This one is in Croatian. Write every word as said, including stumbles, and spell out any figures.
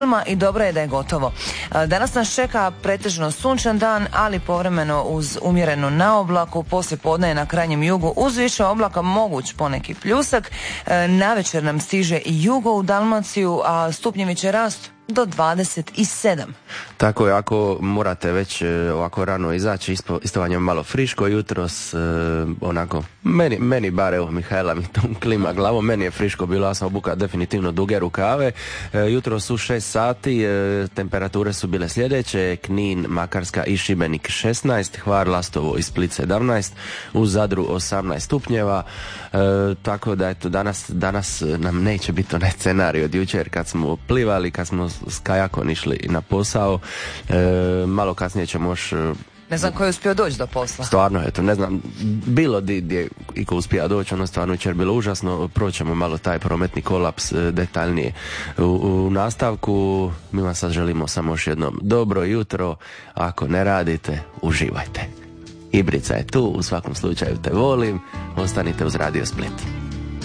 i dobro je da je gotovo. Danas nas čeka pretežno sunčan dan, ali povremeno uz umjerenu naoblaku, poslije podne je na krajnjem jugu uz više oblaka moguć poneki pljusak. Navečer nam stiže i jugo u Dalmaciju, a stupnjevi će rast do dvadeset sedam. Tako je, ako morate već e, ovako rano izaći, ispo, isto vam je malo friško jutros, e, onako, meni, meni bar, evo Mihajla mi tu klima glavom, meni je friško bilo, ja sam obuka definitivno duge rukave. E, jutros u šest sati, e, temperature su bile sljedeće: Knin, Makarska i Šibenik šesnaest, Hvar, Lastovo i Split sedamnaest, u Zadru osamnaest stupnjeva, e, tako da eto, danas, danas nam neće biti onaj scenarij od jučer kad smo plivali, kad smo s kajakom išli na posao. E, malo kasnije ćemo još... Ne znam ko je uspio doći do posla. Stvarno, eto, ne znam, bilo di gdje i ko uspija doći, ono stvarno jučer bilo užasno. Proćemo malo taj prometni kolaps detaljnije u, u nastavku. Mi vam sad želimo samo još jednom dobro jutro. Ako ne radite, uživajte. Ibrica je tu, u svakom slučaju te volim. Ostanite uz Radio Split.